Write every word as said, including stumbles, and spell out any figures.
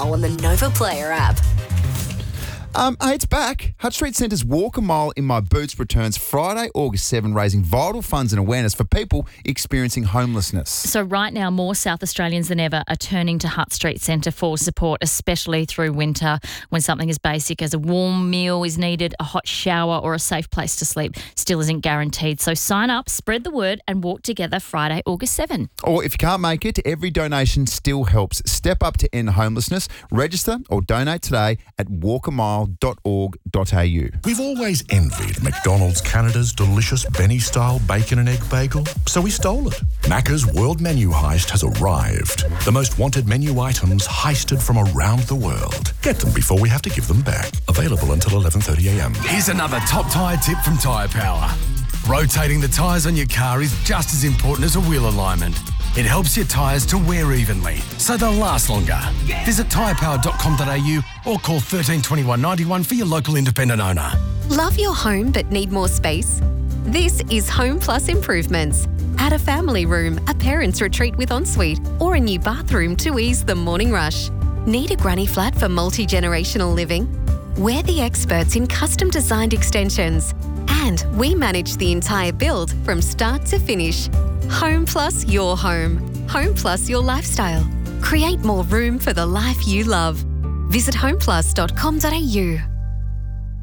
now on the Nova Player app. Um, hey, it's back. Hutt Street Centre's Walk a Mile in My Boots returns Friday, August seventh, raising vital funds and awareness for people experiencing homelessness. So right now, more South Australians than ever are turning to Hutt Street Centre for support, especially through winter when something as basic as a warm meal is needed, a hot shower or a safe place to sleep still isn't guaranteed. So sign up, spread the word and walk together Friday, August seventh. Or if you can't make it, every donation still helps. Step up to end homelessness. Register or donate today at walk a mile dot org dot a u. We've always envied McDonald's Canada's delicious Benny-style bacon and egg bagel, so we stole it. Macca's World Menu Heist has arrived. The most wanted menu items heisted from around the world. Get them before we have to give them back. Available until eleven thirty a m. Here's another top tyre tip from Tyre Power. Rotating the tyres on your car is just as important as a wheel alignment. It helps your tyres to wear evenly, so they'll last longer. Visit tyre power dot com dot a u or call one three two one, nine one for your local independent owner. Love your home but need more space? This is Home Plus Improvements. Add a family room, a parents' retreat with ensuite, or a new bathroom to ease the morning rush. Need a granny flat for multi-generational living? We're the experts in custom-designed extensions, and we manage the entire build from start to finish. Home Plus your home. Home Plus your lifestyle. Create more room for the life you love. Visit home plus dot com dot a u.